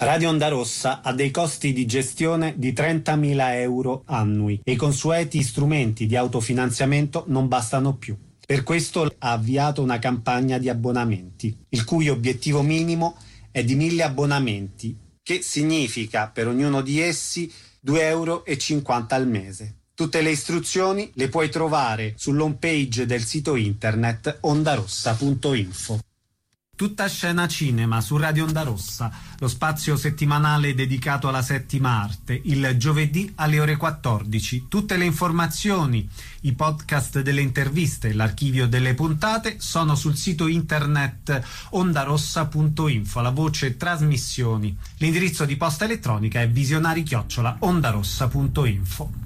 Radio Onda Rossa ha dei costi di gestione di 30.000 euro annui e i consueti strumenti di autofinanziamento non bastano più. Per questo ha avviato una campagna di abbonamenti, il cui obiettivo minimo è di 1.000 abbonamenti, che significa per ognuno di essi 2,50 euro al mese. Tutte le istruzioni le puoi trovare sull'home page del sito internet ondarossa.info. Tutta scena cinema su Radio Onda Rossa, lo spazio settimanale dedicato alla settima arte, il giovedì alle ore 14. Tutte le informazioni, i podcast delle interviste, l'archivio delle puntate sono sul sito internet ondarossa.info, la voce trasmissioni. L'indirizzo di posta elettronica è visionari@ondarossa.info.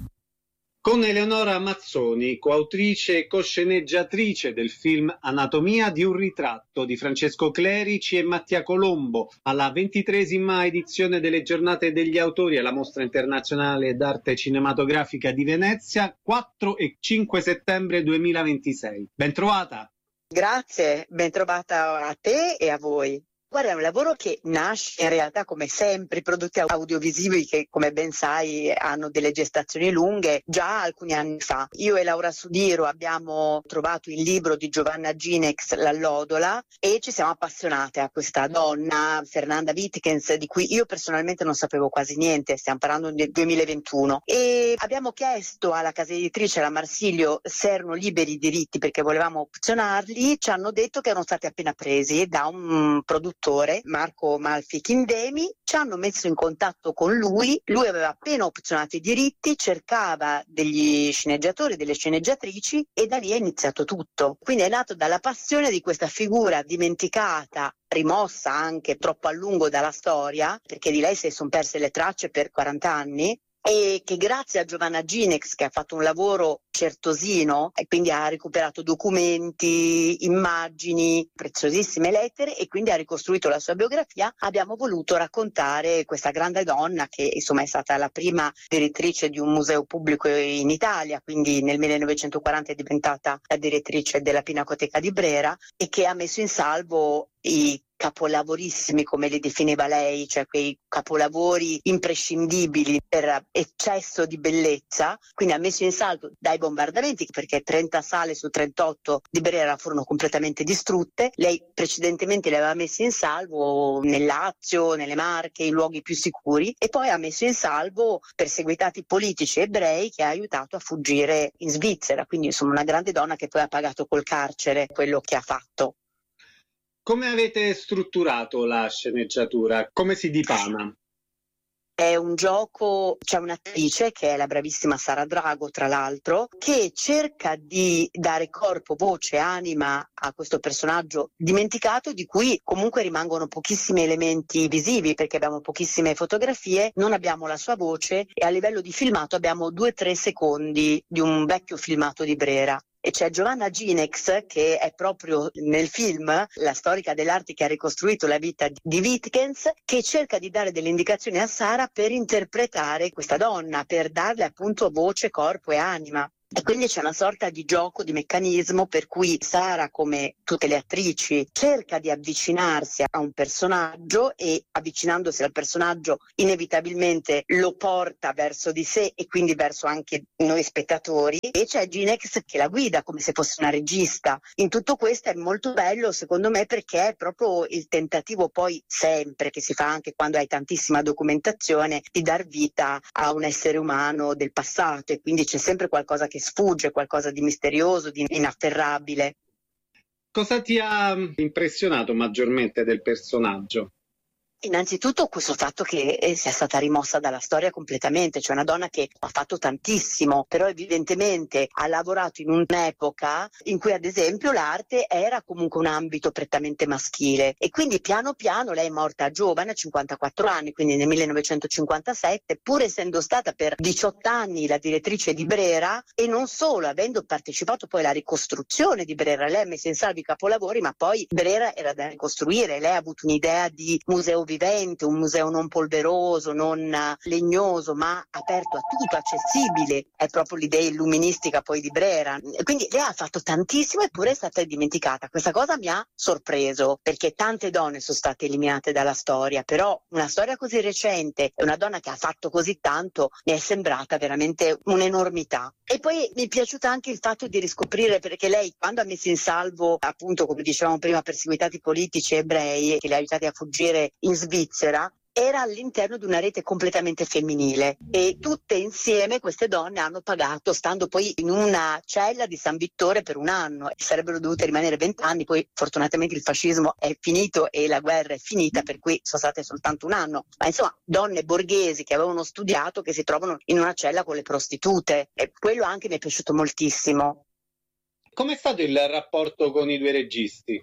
Con Eleonora Mazzoni, coautrice e cosceneggiatrice del film Anatomia di un ritratto di Francesco Clerici e Mattia Colombo, alla 23ª edizione delle Giornate degli Autori alla Mostra Internazionale d'Arte Cinematografica di Venezia, 4 e 5 settembre 2026. Ben trovata! Grazie, ben trovata a te e a voi. Guarda, è un lavoro che nasce in realtà come sempre i prodotti audiovisivi che, come ben sai, hanno delle gestazioni lunghe già alcuni anni fa. Io e Laura Sudiro abbiamo trovato il libro di Giovanna Ginex, L'Allodola, e ci siamo appassionate a questa donna, Fernanda Wittgens, di cui io personalmente non sapevo quasi niente. Stiamo parlando del 2021 e abbiamo chiesto alla casa editrice, alla Marsilio, se erano liberi i diritti perché volevamo opzionarli. Ci hanno detto che erano stati appena presi da un produttore, Marco Malfi Kindemi. Ci hanno messo in contatto con lui aveva appena opzionato i diritti, cercava degli sceneggiatori, delle sceneggiatrici, e da lì è iniziato tutto. Quindi è nato dalla passione di questa figura dimenticata, rimossa anche troppo a lungo dalla storia, perché di lei si sono perse le tracce per 40 anni, e che grazie a Giovanna Ginex, che ha fatto un lavoro certosino e quindi ha recuperato documenti, immagini, preziosissime lettere, e quindi ha ricostruito la sua biografia, abbiamo voluto raccontare questa grande donna che insomma è stata la prima direttrice di un museo pubblico in Italia, quindi nel 1940 è diventata la direttrice della Pinacoteca di Brera, e che ha messo in salvo i capolavorissimi, come li definiva lei, cioè quei capolavori imprescindibili per eccesso di bellezza. Quindi ha messo in salvo dai bombardamenti, perché 30 sale su 38 di Brera furono completamente distrutte. Lei precedentemente le aveva messe in salvo nel Lazio, nelle Marche, in luoghi più sicuri, e poi ha messo in salvo perseguitati politici ebrei che ha aiutato a fuggire in Svizzera. Quindi insomma una grande donna che poi ha pagato col carcere quello che ha fatto. Come avete strutturato la sceneggiatura? Come si dipana? È un gioco, c'è un'attrice che è la bravissima Sara Drago, tra l'altro, che cerca di dare corpo, voce, anima a questo personaggio dimenticato, di cui comunque rimangono pochissimi elementi visivi, perché abbiamo pochissime fotografie, non abbiamo la sua voce, e a livello di filmato abbiamo 2-3 secondi di un vecchio filmato di Brera. E c'è Giovanna Ginex, che è proprio nel film la storica dell'arte che ha ricostruito la vita di Wittgens, che cerca di dare delle indicazioni a Sara per interpretare questa donna, per darle appunto voce, corpo e anima. E quindi c'è una sorta di gioco, di meccanismo per cui Sara, come tutte le attrici, cerca di avvicinarsi a un personaggio, e avvicinandosi al personaggio inevitabilmente lo porta verso di sé e quindi verso anche noi spettatori, e c'è Ginex che la guida come se fosse una regista. In tutto questo è molto bello secondo me, perché è proprio il tentativo, poi sempre, che si fa anche quando hai tantissima documentazione, di dar vita a un essere umano del passato, e quindi c'è sempre qualcosa che sfugge, qualcosa di misterioso, di inafferrabile. Cosa ti ha impressionato maggiormente del personaggio? Innanzitutto questo fatto che sia stata rimossa dalla storia completamente, cioè una donna che ha fatto tantissimo, però evidentemente ha lavorato in un'epoca in cui ad esempio l'arte era comunque un ambito prettamente maschile, e quindi piano piano lei è morta giovane, a 54 anni, quindi nel 1957, pur essendo stata per 18 anni la direttrice di Brera, e non solo, avendo partecipato poi alla ricostruzione di Brera. Lei ha messo in salvo i capolavori, ma poi Brera era da ricostruire, lei ha avuto un'idea di museo vivente, un museo non polveroso, non legnoso, ma aperto a tutto, accessibile. È proprio l'idea illuministica poi di Brera. Quindi lei ha fatto tantissimo, eppure è stata dimenticata. Questa cosa mi ha sorpreso, perché tante donne sono state eliminate dalla storia, però una storia così recente e una donna che ha fatto così tanto mi è sembrata veramente un'enormità. E poi mi è piaciuto anche il fatto di riscoprire, perché lei quando ha messo in salvo, appunto come dicevamo prima, perseguitati politici ebrei che li ha aiutati a fuggire in Svizzera, era all'interno di una rete completamente femminile e tutte insieme queste donne hanno pagato, stando poi in una cella di San Vittore per un anno. Sarebbero dovute rimanere 20 anni, poi fortunatamente il fascismo è finito e la guerra è finita, per cui sono state soltanto un anno. Ma insomma, donne borghesi che avevano studiato che si trovano in una cella con le prostitute, e quello anche mi è piaciuto moltissimo. Com'è stato il rapporto con i due registi?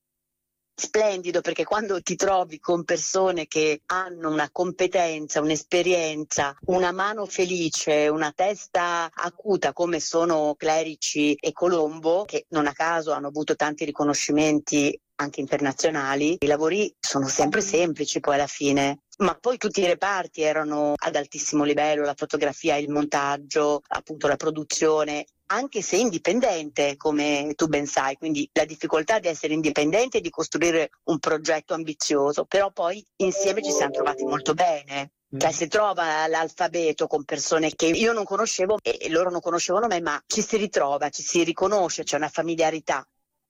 Splendido, perché quando ti trovi con persone che hanno una competenza, un'esperienza, una mano felice, una testa acuta come sono Clerici e Colombo, che non a caso hanno avuto tanti riconoscimenti anche internazionali, i lavori sono sempre semplici poi alla fine. Ma poi tutti i reparti erano ad altissimo livello, la fotografia, il montaggio, appunto la produzione, anche se indipendente, come tu ben sai, quindi la difficoltà di essere indipendente e di costruire un progetto ambizioso, però poi insieme ci siamo trovati molto bene. Cioè si trova l'alfabeto con persone che io non conoscevo e loro non conoscevano me, ma ci si ritrova, ci si riconosce, c'è una familiarità.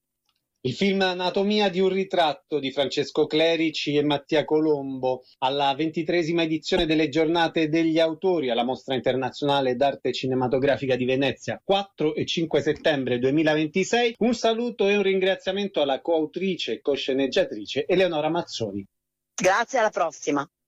Il film Anatomia di un ritratto di Francesco Clerici e Mattia Colombo, alla 23esima edizione delle Giornate degli Autori alla Mostra Internazionale d'Arte Cinematografica di Venezia, 4 e 5 settembre 2026. Un saluto e un ringraziamento alla coautrice e cosceneggiatrice Eleonora Mazzoni. Grazie, alla prossima.